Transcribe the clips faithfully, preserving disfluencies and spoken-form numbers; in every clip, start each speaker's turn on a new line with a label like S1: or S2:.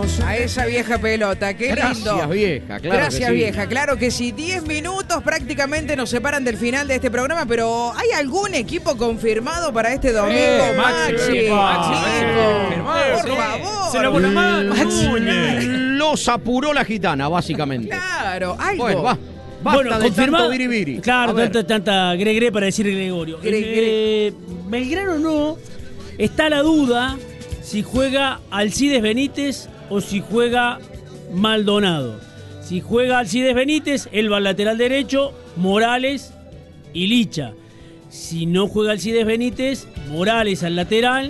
S1: vamos a esa vieja pelota. Qué
S2: Gracias,
S1: lindo.
S2: vieja, claro
S1: Gracias,
S2: que sí.
S1: vieja. Claro que sí. Diez minutos prácticamente nos separan del final de este programa, pero ¿hay algún equipo confirmado para este domingo?
S2: Eh,
S1: Maxi,
S2: Maxi,
S1: Maxi,
S2: Maxi,
S1: por favor.
S3: Se lavó la mano.
S1: Maxi.
S2: Los apuró la gitana, básicamente.
S1: Claro, algo.
S2: Bueno, va. Basta
S3: Bueno,
S2: de
S3: confirmado.
S2: tanto biribiri.
S3: Claro,
S2: A ver.
S3: tanta, tanta gregre para decir Gregorio.
S1: Gre,
S3: Eh, Belgrano no. Está la duda si juega Alcides Benítez o si juega Maldonado. Si juega Alcides Benítez, él va al lateral derecho, Morales y Licha. Si no juega Alcides Benítez, Morales al lateral,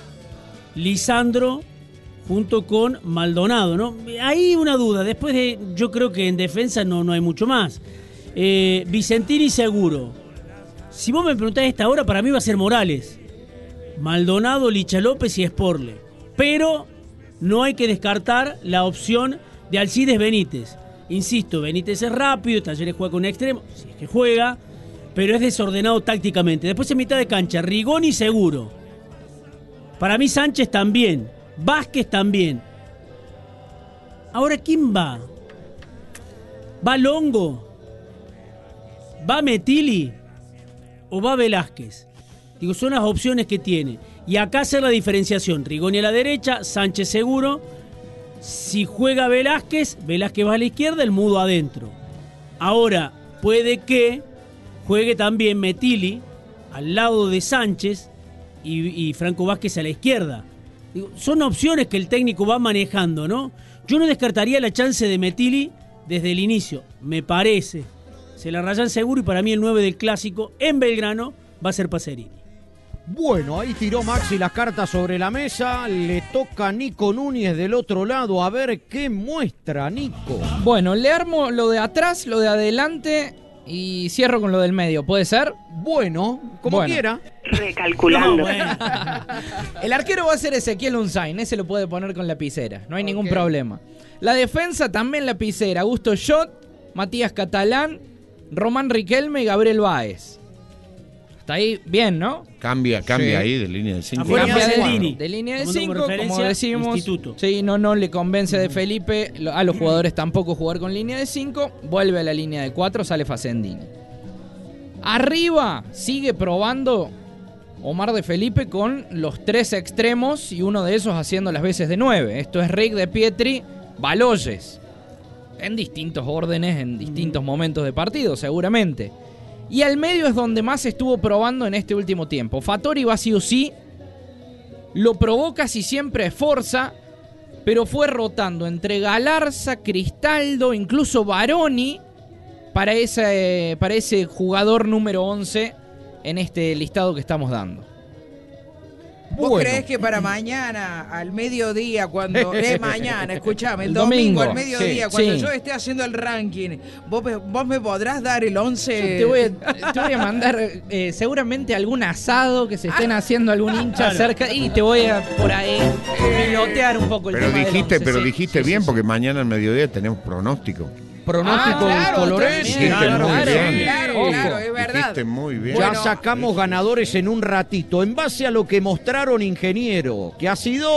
S3: Lisandro junto con Maldonado, ¿no? Hay una duda. Después de, yo creo que en defensa no, no hay mucho más. Eh, Vicentini seguro. Si vos me preguntás a esta hora, para mí va a ser Morales, Maldonado, Licha López y Sporle. Pero no hay que descartar la opción de Alcides Benítez. Insisto, Benítez es rápido, Talleres juega con un extremo, si es que juega, pero es desordenado tácticamente. Después en mitad de cancha, Rigoni seguro. Para mí Sánchez también. Vázquez también. Ahora, ¿quién va? ¿Va Longo? ¿Va Metili? ¿O va Velázquez? Digo, son las opciones que tiene. Y acá hacer la diferenciación. Rigoni a la derecha, Sánchez seguro. Si juega Velázquez, Velázquez va a la izquierda, el Mudo adentro. Ahora, puede que juegue también Metili al lado de Sánchez y, y Franco Vázquez a la izquierda. Digo, son opciones que el técnico va manejando, ¿no? Yo no descartaría la chance de Metili desde el inicio, me parece. Se la rayan seguro y para mí el nueve del clásico en Belgrano va a ser Pacerini.
S2: Bueno, ahí tiró Maxi las cartas sobre la mesa. Le toca a Nico Núñez del otro lado. A ver qué muestra, Nico.
S4: Bueno, le armo lo de atrás, lo de adelante y cierro con lo del medio. ¿Puede ser?
S2: Bueno, como
S4: Bueno.
S2: quiera.
S5: Recalculando.
S3: No, bueno.
S4: El arquero va a ser Ezequiel Unzain. Ese lo puede poner con lapicera. No hay ningún
S1: Ok.
S4: problema. La defensa también lapicera. Augusto Schott, Matías Catalán, Román Riquelme y Gabriel Báez. Hasta ahí bien, ¿no?
S6: Cambia, cambia
S2: Sí.
S6: ahí de línea de cinco.
S3: Afuera
S4: Cambia de,
S3: Pacerini.
S4: de línea de
S3: Tomando como
S4: cinco, como
S3: referencia,
S4: decimos.
S3: Instituto.
S4: Sí, no, no le convence de Felipe. lo- A los jugadores tampoco jugar con línea de cinco. Vuelve a la línea de cuatro, sale Facendini. Arriba sigue probando Omar de Felipe con los tres extremos y uno de esos haciendo las veces de nueve. Esto es Rick de Pietri, Baloyes. En distintos órdenes, en distintos momentos de partido, seguramente. Y al medio es donde más estuvo probando en este último tiempo. Fattori va sí o sí. Lo probó casi siempre a Forza, pero fue rotando entre Galarza, Cristaldo, incluso Baroni para ese, para ese jugador número once en este listado que estamos dando.
S1: ¿Vos
S2: Bueno.
S1: creés que para mañana, al mediodía, cuando... Eh, mañana, escuchame, el,
S4: El
S1: domingo,
S4: domingo,
S1: al mediodía,
S4: sí,
S1: cuando
S4: sí.
S1: yo esté haciendo el ranking, ¿vos, me- vos me podrás dar el once?
S4: Te voy a, te voy a mandar eh, seguramente algún asado que se estén haciendo algún hincha
S3: Claro.
S4: cerca y te voy a por ahí pilotear un poco el
S6: Pero
S4: tema del
S6: dijiste,
S4: once,
S6: pero
S4: sí.
S6: dijiste
S4: Sí, sí,
S6: bien,
S4: sí.
S6: porque mañana al mediodía tenemos pronóstico.
S2: Pronóstico
S4: Ah, claro,
S2: colorés.
S4: también,
S6: Dijiste
S4: claro,
S6: muy
S4: claro,
S6: bien.
S1: Claro,
S4: Ojo.
S1: claro, es verdad.
S6: Dijiste muy bien.
S2: Ya
S1: Bueno,
S2: sacamos ganadores en un ratito. En base a lo que mostraron, ingeniero, que ha sido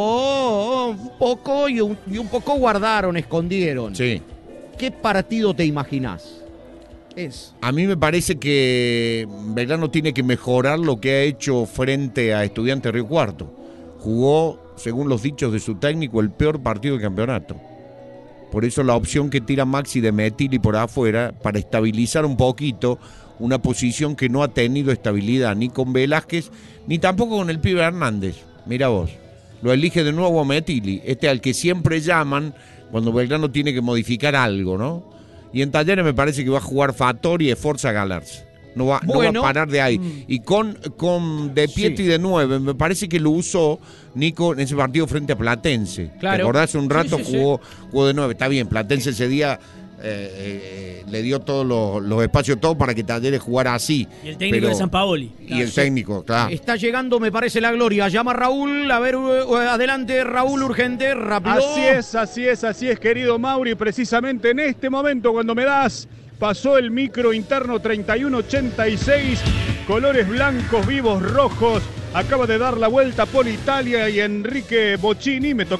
S2: un poco y un, y un poco guardaron, escondieron.
S6: Sí.
S2: ¿Qué partido te imaginás?
S1: Es.
S6: A mí me parece que Belgrano tiene que mejorar lo que ha hecho frente a Estudiantes Río Cuarto. Jugó, según los dichos de su técnico, el peor partido del campeonato. Por eso la opción que tira Maxi de Metili por afuera, para estabilizar un poquito una posición que no ha tenido estabilidad ni con Velázquez, ni tampoco con el pibe Hernández. Mira vos, lo elige de nuevo Metili, este al que siempre llaman cuando Belgrano tiene que modificar algo, ¿no? Y en Talleres me parece que va a jugar Fattori y Forza Galarza. No va, no
S2: Bueno.
S6: va a parar de ahí.
S3: Mm.
S6: Y con, con De Pietri
S2: Sí.
S6: de nueve, me parece que lo usó Nico en ese partido frente a Platense.
S4: Claro.
S6: ¿Te acordás? Un rato
S4: Sí, sí, sí.
S6: jugó, jugó de nueve. Está bien, Platense ese día eh, eh, le dio todos los, los espacios, todo para que Talleres jugara así.
S3: Y el técnico
S6: Pero-
S3: de San Paoli.
S6: Y el técnico, claro.
S2: Está llegando, me parece, la gloria. Llama Raúl. A ver, uh, adelante, Raúl, urgente, rápido.
S7: Así es, así es, así es, querido Mauri. Precisamente en este momento, cuando me das, pasó el micro interno treinta y uno ochenta y seis, colores blancos, vivos, rojos. Acaba de dar la vuelta por Italia y Enrique Bocchini. Me tocó